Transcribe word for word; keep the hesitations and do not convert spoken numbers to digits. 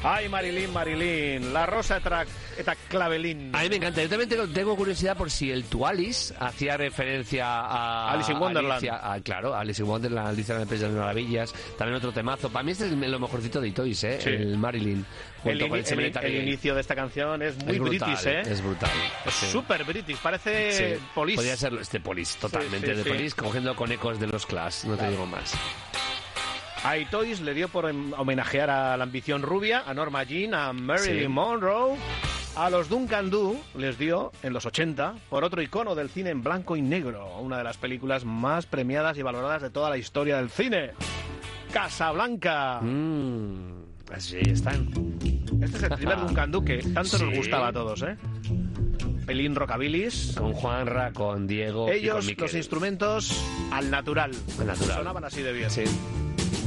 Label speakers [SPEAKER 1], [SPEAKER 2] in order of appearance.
[SPEAKER 1] Ay, Marilyn, Marilyn, la rosa eta, eta clavelín.
[SPEAKER 2] A mí me encanta. Yo también tengo, tengo curiosidad por si el Tu Alice hacía referencia a...
[SPEAKER 1] Alice in Wonderland.
[SPEAKER 2] Alicia, a, claro, Alice in Wonderland, Alicia en el País de las Maravillas. También otro temazo. Para mí este es lo mejorcito de Toys, ¿eh? Sí. El Marilyn.
[SPEAKER 1] El, in, el, el, el inicio de esta canción es muy
[SPEAKER 2] es brutal,
[SPEAKER 1] british, ¿eh?
[SPEAKER 2] Es brutal.
[SPEAKER 1] Es
[SPEAKER 2] sí.
[SPEAKER 1] súper british, parece
[SPEAKER 2] sí.
[SPEAKER 1] Police.
[SPEAKER 2] Podría ser este Police, totalmente sí, sí, de Police, sí. Cogiendo con ecos de los Clash, no claro. te digo más.
[SPEAKER 1] A Toys le dio por homenajear a la ambición rubia, a Norma Jean, a Marilyn sí. Monroe. A los Duncan Du les dio, en los ochenta, por otro icono del cine en blanco y negro, una de las películas más premiadas y valoradas de toda la historia del cine. Casablanca.
[SPEAKER 2] Mm, así están.
[SPEAKER 1] Este es el primer Duncan Du que tanto sí. nos gustaba a todos, ¿eh? Pelín rockabilis.
[SPEAKER 2] Con Juanra, con Diego
[SPEAKER 1] Ellos,
[SPEAKER 2] y con
[SPEAKER 1] los instrumentos al natural.
[SPEAKER 2] Al natural.
[SPEAKER 1] Sonaban así de bien.
[SPEAKER 2] Sí.